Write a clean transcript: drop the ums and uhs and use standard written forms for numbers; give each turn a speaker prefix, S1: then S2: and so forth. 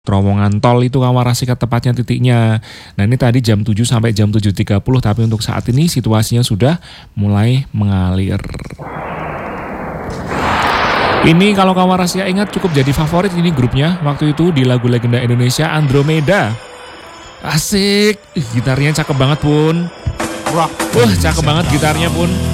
S1: terowongan tol itu Kawarasika tepatnya titiknya. Nah ini tadi jam 7 sampai jam 7.30, tapi untuk saat ini situasinya sudah mulai mengalir. Ini kalau Kawarasika ingat cukup jadi favorit ini grupnya waktu itu di lagu legenda Indonesia Andromeda. Asik, gitarnya cakep banget Pun. Wah cakep banget gitarnya Pun.